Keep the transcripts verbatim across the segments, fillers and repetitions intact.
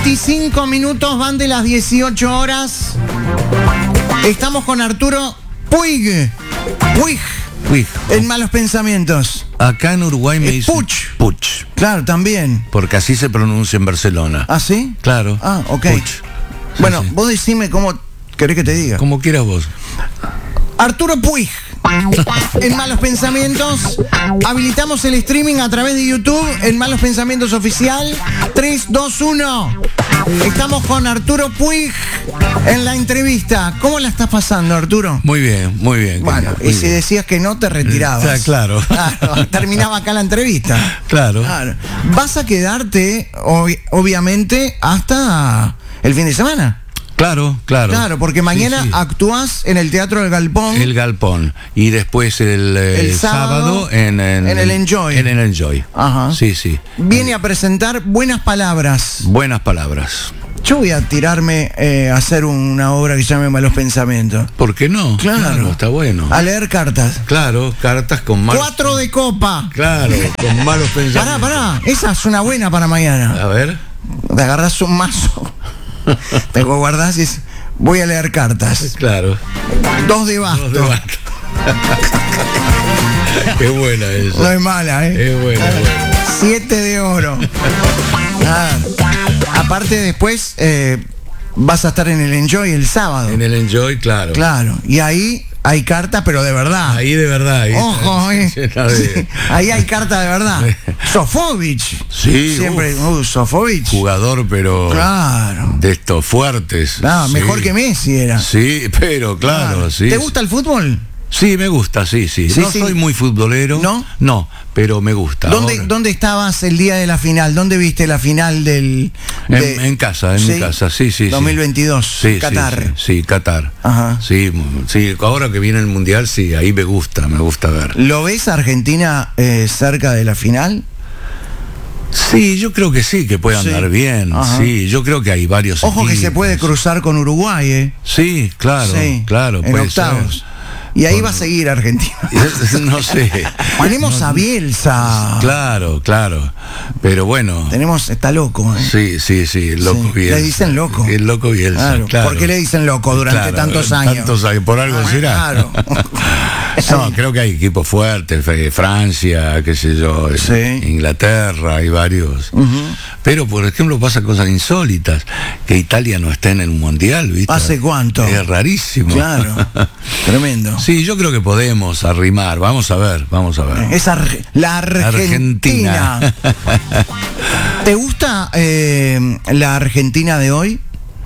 veinticinco minutos van de las dieciocho horas. Estamos con Arturo Puig. Puig. Puig. En Malos Pensamientos. Acá en Uruguay me Eh, dicen Puig. Puig. Claro, también. Porque así se pronuncia en Barcelona. ¿Ah, sí? Claro. Ah, ok. Puig. Sí, Bueno, sí. vos decime cómo querés que te diga. Como quieras vos. Arturo Puig. En Malos Pensamientos. Habilitamos el streaming a través de YouTube en Malos Pensamientos Oficial. tres, dos, uno. Estamos con Arturo Puig en la entrevista. ¿Cómo la estás pasando, Arturo? Muy bien, muy bien. Bueno, muy y si bien. decías que no, te retirabas. Está claro. Claro, terminaba acá la entrevista. Claro. Claro. Vas a quedarte, ob- obviamente, hasta el fin de semana. Claro, claro. Claro, porque mañana Sí, sí. actúas en el Teatro del Galpón. El Galpón. Y después el, eh, El sábado, sábado en, en, en el Enjoy. En el Enjoy. Ajá. Sí, sí. Viene a presentar Buenas Palabras. Buenas palabras. Yo voy a tirarme eh, a hacer una obra que se llame Malos Pensamientos. ¿Por qué no? Claro. Está bueno. A leer cartas. Claro, cartas con malos. Cuatro de copa. Claro, con malos Pará, pensamientos. pará. Esa es una buena para mañana. A ver. Te agarras un mazo. Te lo guardás y es, voy a leer cartas. Claro. Dos de basto. Dos de basto. Qué buena esa. No es mala, ¿eh? Es buena, es buena. Siete de oro. Ah, aparte después eh, vas a estar en el Enjoy el sábado. En el Enjoy, claro. Claro. Y ahí hay cartas, pero de verdad. Ahí de verdad. Ahí Ojo, eh. llena de- Sí, ahí hay cartas de verdad. Sofovich. Sí, Siempre, uh, Sofovich. Jugador, pero Claro. de estos fuertes. Ah, Sí. mejor que Messi era. Sí, pero claro, Claro. sí. ¿Te gusta el fútbol? Sí, me gusta, sí, sí. Sí, no sí. soy muy futbolero. ¿No? No, pero me gusta. ¿Dónde, Ahora- ¿Dónde estabas el día de la final? ¿Dónde viste la final del... de- En, en casa, en ¿Sí? mi casa, sí, sí. sí. dos mil veintidós, Sí, sí, Qatar. Sí, sí, Qatar. Ajá. Sí, mu- sí, ahora que viene el Mundial, sí, ahí me gusta, me gusta ver. ¿Lo ves a Argentina eh, cerca de la final? Sí, yo creo que sí, que puede Sí. andar bien. Ajá. Sí, yo creo que hay varios Ojo que se equipos. puede cruzar con Uruguay, ¿eh? Sí, claro, Sí, claro. en puede octavos. ser. Y ahí Con- va a seguir Argentina. No sé. Ponemos a Bielsa. Claro, claro. Pero bueno. Tenemos, está loco, ¿eh? Sí, sí, sí, el loco Sí, Bielsa. le dicen loco. El loco Bielsa, Claro. claro. ¿Por qué le dicen loco durante Claro, tantos años? Tantos años, por algo Ah, será. claro. No, creo que hay equipos fuertes, eh, Francia, qué sé yo, eh, Sí. Inglaterra, hay varios. Pero, por ejemplo, pasa cosas insólitas, que Italia no esté en el Mundial, ¿viste? ¿Hace cuánto? Es rarísimo. Claro. Tremendo. Sí, yo creo que podemos arrimar, vamos a ver, vamos a ver. Es Arge- la Argentina. Argentina. ¿Te gusta eh, la Argentina de hoy?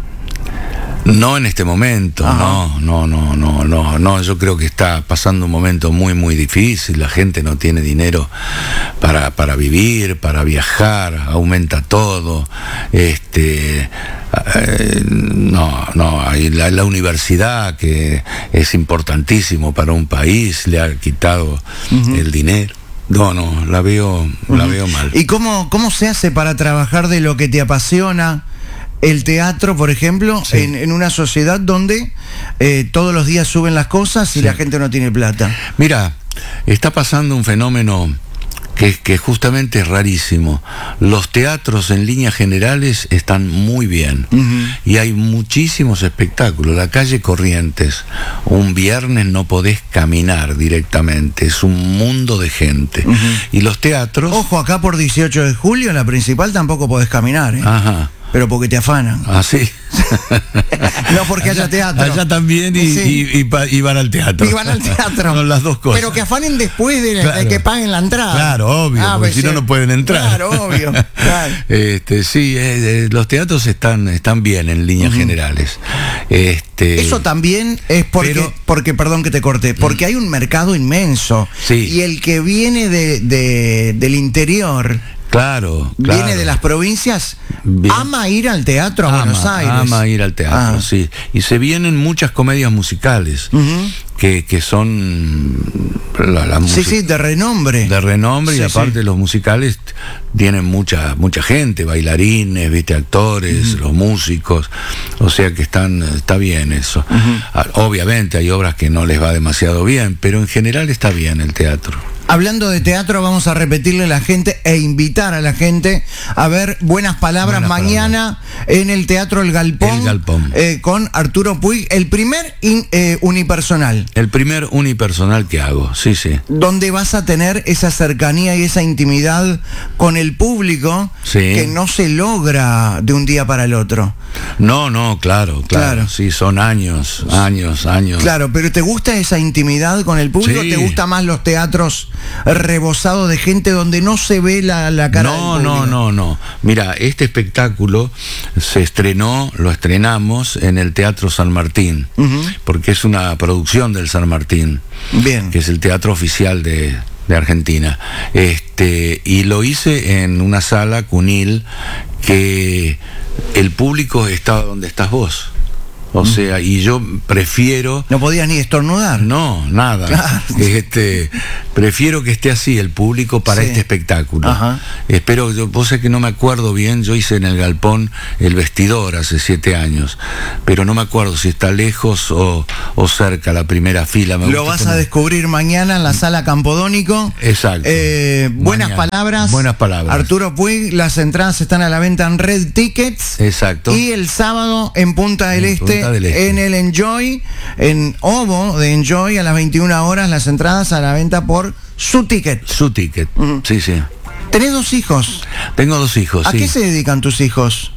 No en este momento, Ajá. no, no, no, no, no, no, yo creo que está pasando un momento muy, muy difícil, la gente no tiene dinero para, para vivir, para viajar, aumenta todo, este, eh, no, no, hay la, la universidad, que es importantísimo para un país, le ha quitado el dinero. No, no, la veo, la veo mal. ¿Y cómo, cómo se hace para trabajar de lo que te apasiona? El teatro, por ejemplo, Sí. en, en una sociedad donde eh, todos los días suben las cosas y Sí. la gente no tiene plata. Mira, está pasando un fenómeno que, que justamente es rarísimo. Los teatros en líneas generales están muy bien y hay muchísimos espectáculos. La calle Corrientes, un viernes no podés caminar directamente, es un mundo de gente. Y los teatros... Ojo, acá por dieciocho de julio, en la principal tampoco podés caminar, ¿eh? Ajá. Pero porque te afanan. Así. No porque haya teatro. Allá también y, Sí. y- y pa- y van al teatro. Y van al teatro. Son las dos cosas. Pero que afanen después de, de Claro. que paguen la entrada. Claro, obvio, porque pues si no, sí. no pueden entrar. Claro, obvio. Claro. Este, sí, eh, eh, los teatros están, están bien en líneas generales. Este, Eso también es porque, pero- porque, perdón que te corte, porque hay un mercado inmenso. Sí. Y el que viene de, de- del interior, claro, claro. viene de las provincias, Bien. ama ir al teatro a Ama, Buenos Aires. ama ir al teatro, Ah. sí. Y se vienen muchas comedias musicales Ujú. que, que son la, la Sí, música sí, de renombre. de renombre Sí, y aparte sí. los musicales t- tienen mucha mucha gente, bailarines, viste, actores, los músicos, o sea que están está bien eso. Ah, obviamente hay obras que no les va demasiado bien, pero en general está bien el teatro. Hablando de teatro, vamos a repetirle a la gente e invitar a la gente a ver Buenas Palabras Buenas mañana palabras. En el Teatro El Galpón, El Galpón. Eh, con Arturo Puig, el primer in, eh, unipersonal. El primer unipersonal que hago, sí, sí. Donde vas a tener esa cercanía y esa intimidad con el público, sí, que no se logra de un día para el otro. No, no, claro, claro, claro. Sí, son años, años, años. Claro, pero ¿te gusta esa intimidad con el público? Sí. ¿Te gusta más los teatros rebosados de gente donde no se ve la, la cara no, del público? No, no, no. Mira, este espectáculo se estrenó, lo estrenamos en el Teatro San Martín, uh-huh. porque es una producción del San Martín. Bien. Que es el teatro oficial de... de Argentina, este, y lo hice en una sala Cunil que el público estaba donde estás vos. O sea, y yo prefiero... ¿No podías ni estornudar? No, nada. Claro. Este, prefiero que esté así el público para sí. este espectáculo. Ajá. Espero, yo, vos sé que no me acuerdo bien, yo hice en el Galpón El Vestidor hace siete años, pero no me acuerdo si está lejos o, o cerca, la primera fila. Me Lo vas a descubrir mañana en la Sala Campodónico. Exacto. Eh, buenas mañana. palabras. Buenas palabras. Arturo Puig, las entradas están a la venta en Red Tickets. Exacto. Y el sábado en Punta del en Este. Punta del Este. En el Enjoy, en Ovo de Enjoy, a las veintiuna horas, las entradas a la venta por Su Ticket. Su Ticket, uh-huh. sí, sí. ¿Tenés dos hijos? Tengo dos hijos, ¿A sí. qué se dedican tus hijos?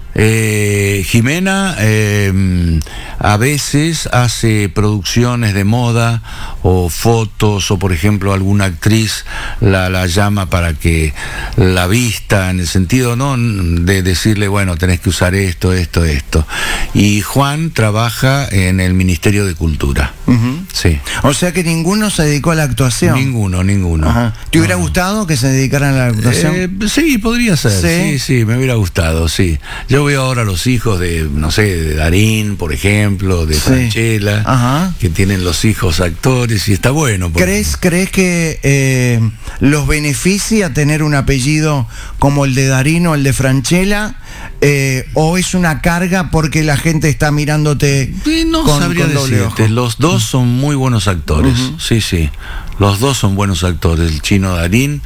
Eh, Jimena eh, a veces hace producciones de moda o fotos, o por ejemplo alguna actriz la, la llama para que la vista, en el sentido no de decirle, bueno, tenés que usar esto, esto, esto. Y Juan trabaja en el Ministerio de Cultura. Uh-huh. Sí. O sea que ninguno se dedicó a la actuación. Ninguno, ninguno. Ajá. ¿Te hubiera no. gustado que se dedicaran a la actuación? Eh, sí, podría ser. Sí, sí, sí, me hubiera gustado, sí. Yo veo ahora los hijos de, no sé, de Darín, por ejemplo, de sí. Franchella, Ajá. que tienen los hijos actores, y está bueno. Porque... ¿Crees, ¿crees que eh, los beneficia tener un apellido como el de Darín o el de Franchella? Eh, ¿O es una carga porque la gente está mirándote sí, no con, sabría con doble decirte. ojo? Los dos son muy buenos actores, uh-huh. sí, sí. Los dos son buenos actores, el chino Darín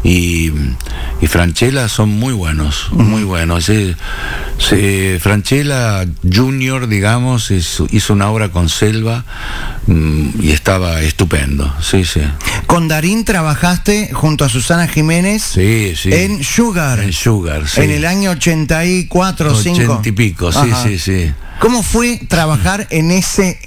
y, y Franchella son muy buenos, uh-huh. muy buenos. Sí, sí, Franchella Junior, digamos, hizo, hizo una obra con Selva mmm, y estaba estupendo, sí, sí. Con Darín trabajaste junto a Susana Jiménez sí, sí. en Sugar. En Sugar, sí. En el año ochenta y cuatro, cinco. ochenta y pico, sí, Ajá. sí, sí. ¿Cómo fue trabajar en ese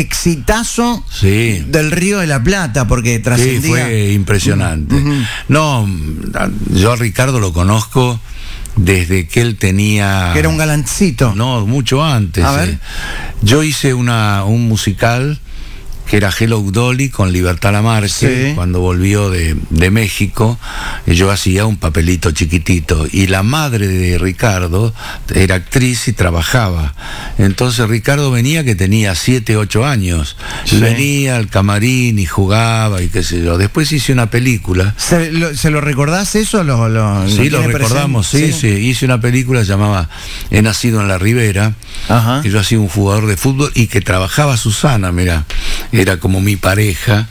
exitazo sí. del Río de la Plata? Porque trascendía... Sí, fue impresionante. Uh-huh. No, yo a Ricardo lo conozco desde que él tenía... Que era un galancito. No, mucho antes. A ver. Eh. Yo hice una, un musical que era Hello Dolly con Libertad Lamarque, sí. cuando volvió de, de México, yo hacía un papelito chiquitito, y la madre de Ricardo era actriz y trabajaba. Entonces Ricardo venía, que tenía siete, ocho años, sí. y venía al camarín y jugaba y qué sé yo. Después hice una película. ¿Se lo, ¿se lo recordás eso? Lo, lo, sí, lo, lo recordamos, sí, sí, sí. Hice una película llamada He nacido en la Ribera, Ajá. que yo hacía un jugador de fútbol y que trabajaba Susana, mira. Era como mi pareja,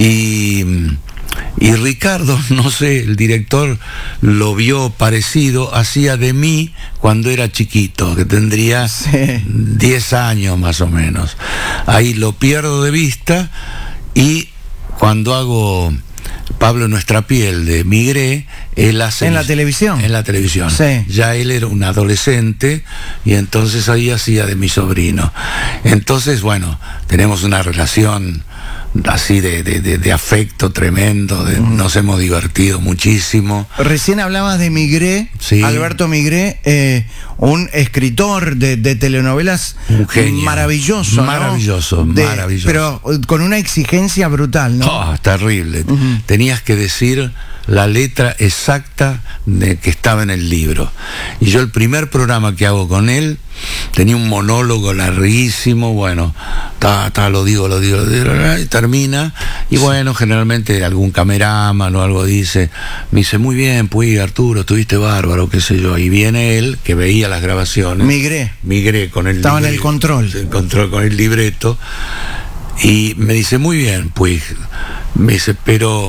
y, y Ricardo, no sé, el director lo vio parecido, hacía de mí cuando era chiquito, que tendría sí. diez años más o menos. Ahí lo pierdo de vista, y cuando hago Pablo Nuestra Piel de Migré, él hace... ¿En la televisión? En la televisión. Sí. Ya él era un adolescente, y entonces ahí hacía de mi sobrino. Entonces, bueno, tenemos una relación así de, de, de, de afecto tremendo, de, mm. nos hemos divertido muchísimo. Recién hablabas de Migré, sí. Alberto Migré, eh, un escritor de, de telenovelas un genio. maravilloso, maravilloso, ¿no? de, maravilloso. Pero con una exigencia brutal, ¿no? Oh, terrible. Uh-huh. Tenías que decir la letra exacta de que estaba en el libro. Y yo el primer programa que hago con él tenía un monólogo larguísimo, bueno, ta, ta, lo digo, lo digo, lo digo, y termina, y bueno, generalmente algún cameraman o algo dice, me dice, muy bien, pues Arturo, estuviste bárbaro, qué sé yo, y viene él, que veía las grabaciones. Migré. Migré con el Estaba libreto, en el control. El control con el libreto, y me dice, muy bien, pues, me dice, pero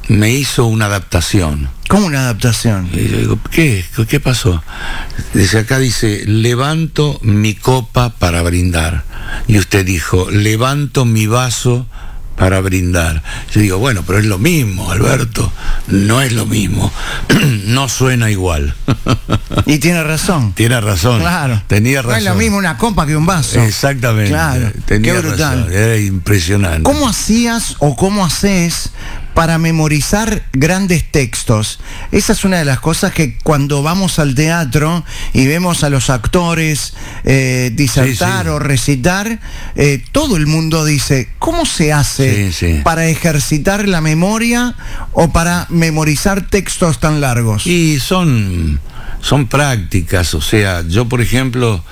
me hizo una adaptación. ¿Cómo una adaptación? Y yo digo, ¿qué? ¿Qué pasó? Dice, acá dice, levanto mi copa para brindar. Y usted dijo, levanto mi vaso para brindar. Yo digo, bueno, pero es lo mismo, Alberto. No es lo mismo. No suena igual. Y tiene razón. Tiene razón. Claro. Tenía razón. No es lo mismo una copa que un vaso. Exactamente. Claro. Tenía Qué brutal. razón. Era impresionante. ¿Cómo hacías o cómo haces para memorizar grandes textos? Esa es una de las cosas que cuando vamos al teatro y vemos a los actores eh, disertar sí, sí. o recitar, eh, todo el mundo dice, ¿cómo se hace sí, sí. para ejercitar la memoria o para memorizar textos tan largos? Y son, son prácticas, o sea, yo por ejemplo,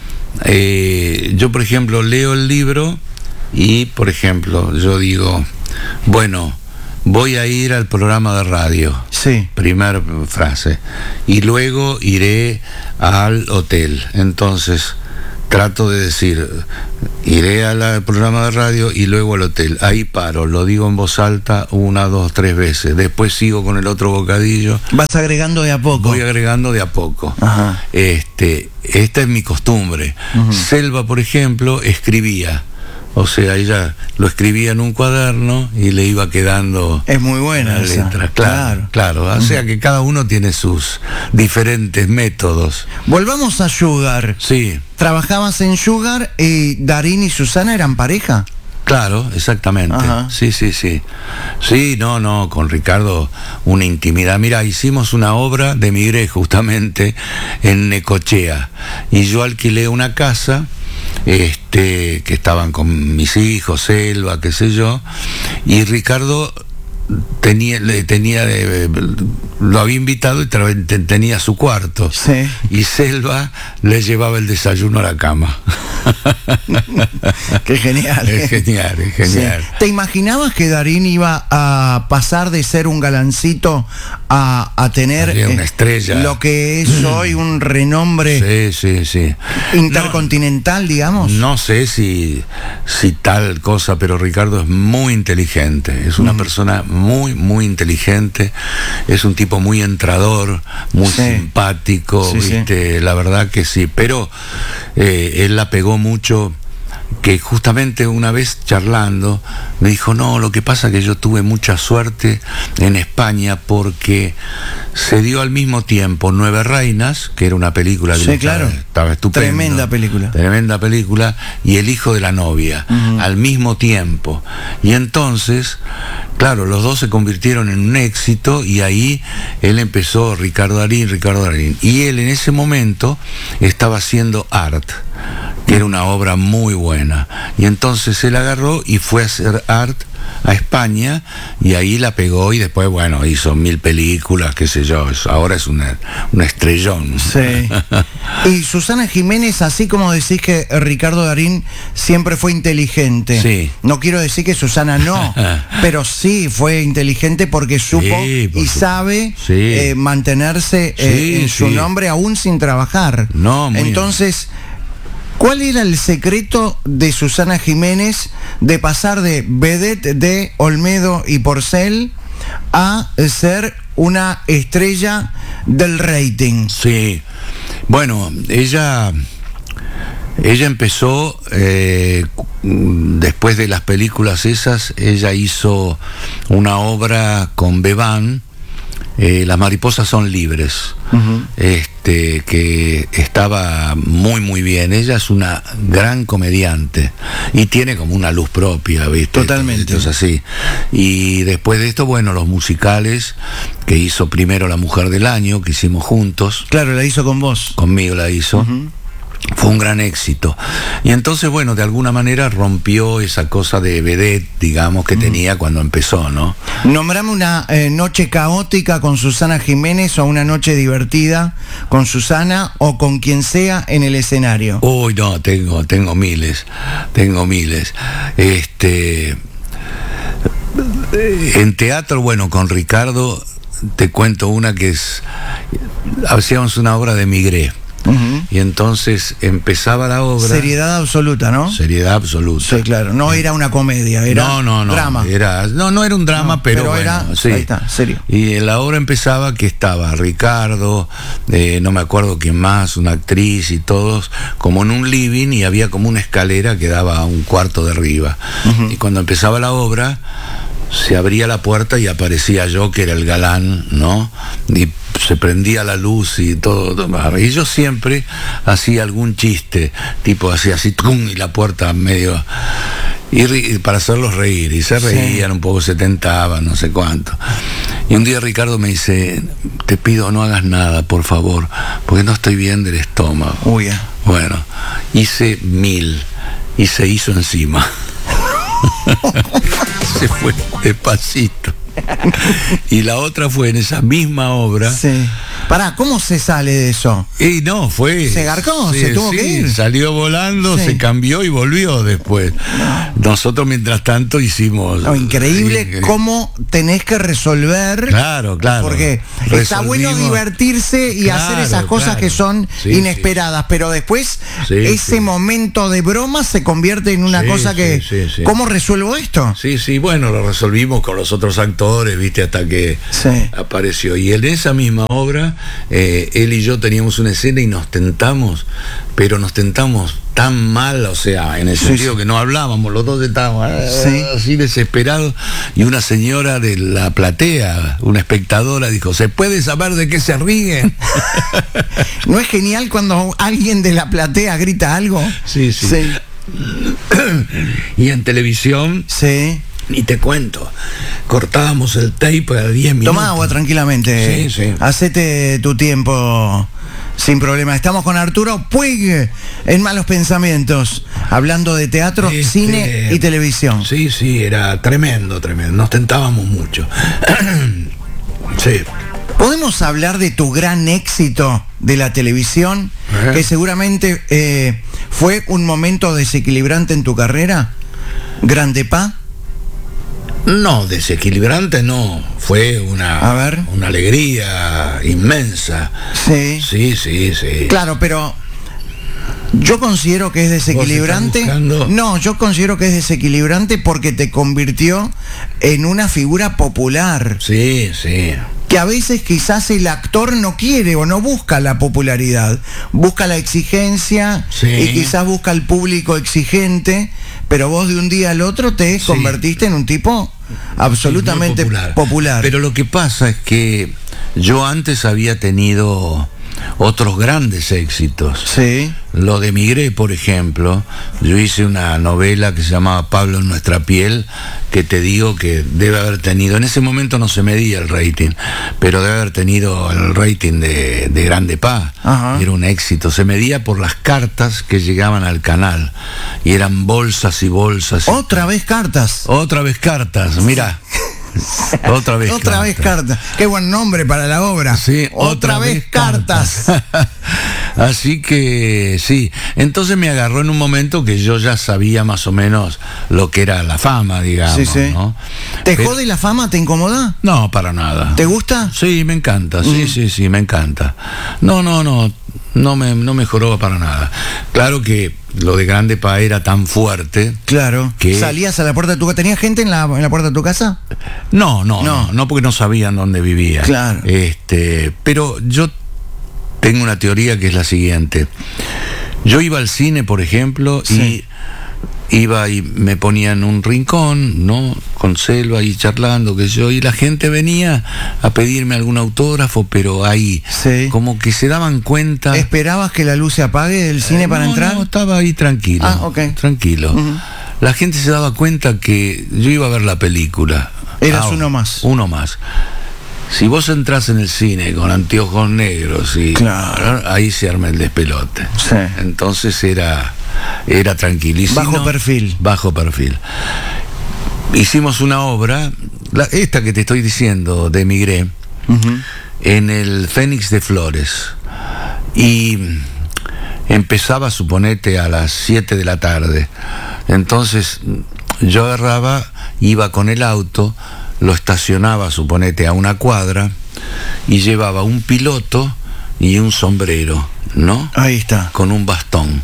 eh, yo por ejemplo leo el libro y por ejemplo yo digo, bueno, voy a ir al programa de radio. Sí. Primera frase. Y luego iré al hotel. Entonces, trato de decir, iré al, al programa de radio y luego al hotel. Ahí paro, lo digo en voz alta una, dos, tres veces. Después sigo con el otro bocadillo. Vas agregando de a poco. Voy agregando de a poco. Ajá. Este, esta es mi costumbre. Uh-huh. Selva, por ejemplo, escribía. O sea, ella lo escribía en un cuaderno y le iba quedando... Es muy buena la esa. letra. Claro, claro. claro. O sea que cada uno tiene sus diferentes métodos. Volvamos a Sugar. Sí. ¿Trabajabas en Sugar y Darín y Susana eran pareja? Claro, exactamente. Ajá. Sí, sí, sí. Sí, no, no, con Ricardo una intimidad. Mira, hicimos una obra de Migré justamente en Necochea y yo alquilé una casa... Este, que estaban con mis hijos, Selva, qué sé yo, y Ricardo tenía, le tenía eh, lo había invitado y tenía su cuarto. Sí. Y Selva le llevaba el desayuno a la cama. Qué genial. Es genial, es genial. Sí. ¿Te imaginabas que Darín iba a pasar de ser un galancito a, a tener Había una estrella, eh, lo que es hoy un renombre sí, sí, sí. intercontinental, no, digamos? No sé si, si tal cosa, pero Ricardo es muy inteligente, es una mm. persona muy, muy inteligente, es un tipo muy entrador, muy sí. simpático, sí, ¿viste? Sí. La verdad que sí, pero eh, él la pegó mucho, que justamente una vez charlando me dijo, no, lo que pasa es que yo tuve mucha suerte en España porque se dio al mismo tiempo Nueve Reinas, que era una película sí, que claro. estaba, estaba estupenda, tremenda película tremenda película, y El hijo de la novia, uh-huh. al mismo tiempo, y entonces claro, los dos se convirtieron en un éxito y ahí él empezó, Ricardo Darín, Ricardo Darín, y él en ese momento estaba haciendo Art, que era una obra muy buena, y entonces él agarró y fue a hacer Art a España y ahí la pegó y después, bueno, hizo mil películas, qué sé yo, ahora es una, una estrellón. Sí. Y Susana Jiménez, así como decís que Ricardo Darín siempre fue inteligente, sí. no quiero decir que Susana no, pero sí fue inteligente porque supo sí, por y su... sabe sí. eh, mantenerse eh, sí, en su sí. nombre aún sin trabajar. No, muy Entonces, ¿cuál era el secreto de Susana Jiménez de pasar de vedette de Olmedo y Porcel a ser una estrella del rating? Sí, bueno, ella, ella empezó, eh, después de las películas esas, ella hizo una obra con Bebán, Eh, Las mariposas son libres, uh-huh. este, que estaba muy muy bien. Ella es una gran comediante y tiene como una luz propia, ¿viste? Totalmente. Es así. Y después de esto, bueno, los musicales que hizo primero La Mujer del Año, que hicimos juntos. Claro, la hizo con vos. Conmigo la hizo. Uh-huh. Fue un gran éxito. Y entonces, bueno, de alguna manera rompió esa cosa de vedette, digamos, que mm. tenía cuando empezó, ¿no? Nombrame una eh, noche caótica con Susana Jiménez o una noche divertida con Susana o con quien sea en el escenario. Uy, no, tengo, tengo miles, tengo miles. Este, en teatro, bueno, con Ricardo, te cuento una que es, hacíamos una obra de Migré. Uh-huh. Y entonces empezaba la obra. Seriedad absoluta, ¿no? Seriedad absoluta. Sí, claro. No era una comedia, era no, no, no, drama. Era, no, no era un drama, no, pero, pero bueno, era, sí. Ahí está, serio. Y la obra empezaba que estaba Ricardo, eh, no me acuerdo quién más, una actriz y todos, como en un living, y había como una escalera que daba a un cuarto de arriba. Uh-huh. Y cuando empezaba la obra, se abría la puerta y aparecía yo, que era el galán, ¿no? Y se prendía la luz y todo. Y yo siempre hacía algún chiste, tipo hacía así, ¡tum! Y la puerta medio... Y, y para hacerlos reír, y se reían, sí. Un poco se tentaban, no sé cuánto. Y un día Ricardo me dice, te pido no hagas nada, por favor, porque no estoy bien del estómago. Uy, yeah. Bueno, hice mil y se hizo encima. Se fue despacito. Y la otra fue en esa misma obra. Sí. Pará, ¿cómo se sale de eso? Y no, fue... ¿Se garcó? Sí, ¿Se tuvo sí, que ir? Salió volando, sí. Se cambió y volvió después. No. Nosotros, mientras tanto, hicimos... No, increíble eh, cómo tenés que resolver. Claro, claro. Porque Resolvimos. Está bueno divertirse y claro, hacer esas cosas claro. que son sí, inesperadas, sí. Pero después sí, ese sí. momento de broma se convierte en una sí, cosa que... Sí, sí, sí. ¿Cómo resuelvo esto? Sí, sí, bueno, lo resolvimos con los otros actores, viste, hasta que sí. apareció. Y en esa misma obra... Eh, él y yo teníamos una escena y nos tentamos, pero nos tentamos tan mal, o sea, en el sí, sentido sí. que no hablábamos, los dos estábamos sí. así desesperados, y una señora de la platea, una espectadora, dijo, ¿se puede saber de qué se ríen? ¿No es genial cuando alguien de la platea grita algo? Sí, sí. sí. Y en televisión... Sí. Ni te cuento, cortábamos el tape a diez minutos. Toma agua tranquilamente. Sí, sí. Hacete tu tiempo sin problema. Estamos con Arturo Puig en Malos Pensamientos, hablando de teatro, este, cine y televisión. Sí, sí, era tremendo, tremendo. Nos tentábamos mucho. Sí. ¿Podemos hablar de tu gran éxito de la televisión? ¿Eh? Que seguramente eh, fue un momento desequilibrante en tu carrera. Grande Pa. No, desequilibrante no, fue una, A ver. una alegría inmensa. Sí. Sí, sí, sí. Claro, pero yo considero que es desequilibrante. No, yo considero que es desequilibrante porque te convirtió en una figura popular. Sí, sí. Que a veces quizás el actor no quiere o no busca la popularidad, busca la exigencia sí. y quizás busca el público exigente, pero vos de un día al otro te sí. convertiste en un tipo absolutamente sí, popular. popular. Pero lo que pasa es que yo antes había tenido otros grandes éxitos. Sí. Lo de Migré, por ejemplo, yo hice una novela que se llamaba Pablo en nuestra piel, que te digo que debe haber tenido, en ese momento no se medía el rating, pero debe haber tenido el rating de, de Grande Pa. Ajá. Era un éxito, se medía por las cartas que llegaban al canal, y eran bolsas y bolsas. Otra y... vez cartas. Otra vez cartas, mira. Otra vez Otra carta. vez cartas. Qué buen nombre para la obra. Sí, otra, otra vez, vez cartas. cartas. Así que sí. Entonces me agarró en un momento que yo ya sabía más o menos lo que era la fama, digamos. Sí, sí. ¿no? ¿Te Pero... jode la fama? ¿Te incomoda? No, para nada. ¿Te gusta? Sí, me encanta. Sí, mm. sí, sí, me encanta. No, no, no. No me, no me joró para nada. Claro que lo de Grande Pa era tan fuerte. Claro. Que... ¿Salías a la puerta de tu casa? ¿Tenías gente en la, en la puerta de tu casa? No, no, no, no, no porque no sabían dónde vivía. Claro. Este, pero yo tengo una teoría que es la siguiente. Yo iba al cine, por ejemplo, sí. y iba y me ponía en un rincón, ¿no? Con Selva ahí charlando, que yo, y la gente venía a pedirme algún autógrafo, pero ahí, sí. como que se daban cuenta. ¿Esperabas que la luz se apague del cine eh, para no, entrar? No, estaba ahí tranquilo. Ah, ok. Tranquilo. Uh-huh. La gente se daba cuenta que yo iba a ver la película. Eras ah, uno más. Uno más. Si vos entras en el cine con anteojos negros y claro. ahí se arma el despelote. Sí. Entonces era era tranquilísimo. Bajo perfil. Bajo perfil. Hicimos una obra, la, esta que te estoy diciendo, de Migré, uh-huh. en el Fénix de Flores. Y empezaba, suponete, a las siete de la tarde. Entonces yo agarraba, iba con el auto, lo estacionaba, suponete, a una cuadra, y llevaba un piloto y un sombrero, ¿no? Ahí está. Con un bastón.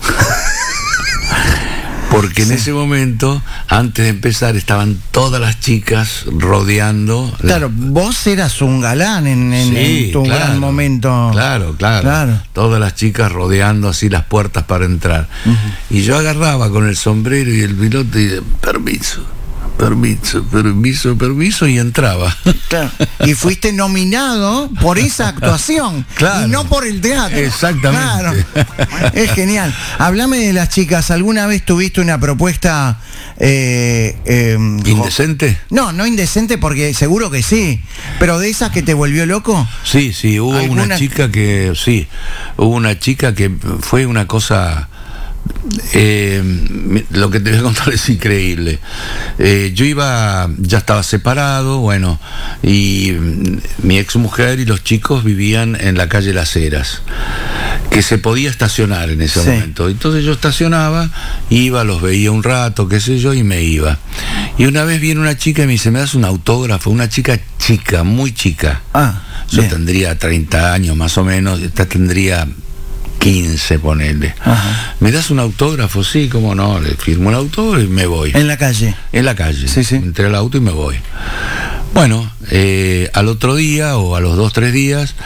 Porque en sí. ese momento, antes de empezar, estaban todas las chicas rodeando. Claro, la... vos eras un galán en, en, sí, en tu claro, gran momento. Claro, claro, claro. Todas las chicas rodeando así las puertas para entrar. Uh-huh. Y yo agarraba con el sombrero y el piloto y permiso. Permiso, permiso, permiso, y entraba. Claro. Y fuiste nominado por esa actuación, claro, y no por el teatro. Exactamente. Claro. Es genial. Háblame de las chicas. ¿Alguna vez tuviste una propuesta eh, eh, indecente? No, no indecente, porque seguro que sí. Pero de esas que te volvió loco. Sí, sí, hubo ¿alguna? Una chica que, sí, hubo una chica que fue una cosa. Eh, lo que te voy a contar es increíble. Eh, yo iba, ya estaba separado, bueno, y mi ex mujer y los chicos vivían en la calle Las Heras, que se podía estacionar en ese sí. momento. Entonces yo estacionaba, iba, los veía un rato, qué sé yo, y me iba. Y una vez viene una chica y me dice, ¿me das un autógrafo? Una chica chica, muy chica. Ah, yo bien. Tendría treinta años más o menos, esta tendría quince, ponele. Ajá. ¿Me das un autógrafo? Sí, cómo no, le firmo el autógrafo y me voy. ¿En la calle? En la calle. Sí, sí. Entré al auto y me voy. Bueno, eh, al otro día o a los dos, tres días